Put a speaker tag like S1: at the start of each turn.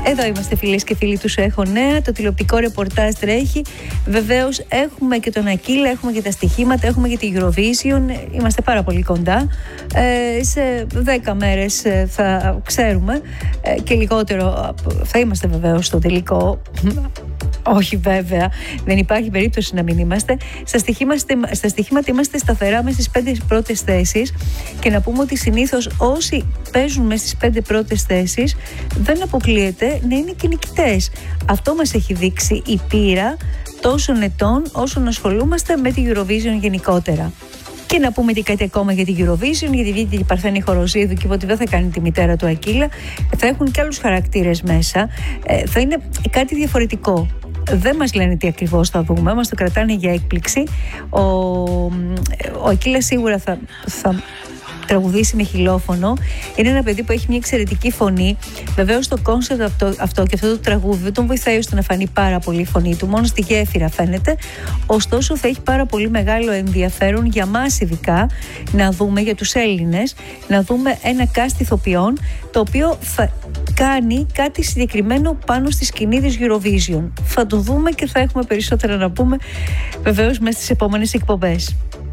S1: Εδώ είμαστε, φίλες και φίλοι του Σου Έχω Νέα. Το τηλεοπτικό ρεπορτάζ τρέχει. Βεβαίως έχουμε και τον Ακύλα, έχουμε και τα στοιχήματα, έχουμε και τη Eurovision. Είμαστε πάρα πολύ κοντά. Σε 10 μέρες θα ξέρουμε και λιγότερο θα είμαστε βεβαίως στο τελικό. Όχι βέβαια, δεν υπάρχει περίπτωση να μην είμαστε. Στα στοιχήματα είμαστε σταθερά μέσα στις 5 πρώτες θέσεις και να πούμε ότι συνήθως όσοι παίζουν μέσα στις 5 πρώτες θέσεις δεν αποκλείεται να είναι και νικητές. Αυτό μας έχει δείξει η πείρα τόσων ετών όσων ασχολούμαστε με τη Eurovision γενικότερα. Και να πούμε και κάτι ακόμα για την Eurovision, γιατί βγήκε η Παρθένη Χοροζίδου και είπε ότι δεν θα κάνει τη μητέρα του Ακύλα. Θα έχουν και άλλους χαρακτήρες μέσα. Θα είναι κάτι διαφορετικό. Δεν μας λένε τι ακριβώς θα δούμε, μας το κρατάνε για έκπληξη. Ο Ακύλας σίγουρα θα τραγουδήσει με χιλόφωνο. Είναι ένα παιδί που έχει μια εξαιρετική φωνή. Βεβαίως το κόνσεπτ αυτό και αυτό το τραγούδι δεν τον βοηθάει ώστε να φανεί πάρα πολύ η φωνή του, μόνο στη γέφυρα φαίνεται. Ωστόσο θα έχει πάρα πολύ μεγάλο ενδιαφέρον για μας ειδικά να δούμε, για τους Έλληνες, να δούμε ένα cast ηθοποιών το οποίο θα κάνει κάτι συγκεκριμένο πάνω στη σκηνή της Eurovision. Θα το δούμε και θα έχουμε περισσότερα να πούμε βεβαίως μέσα στις επόμενες εκπομπές.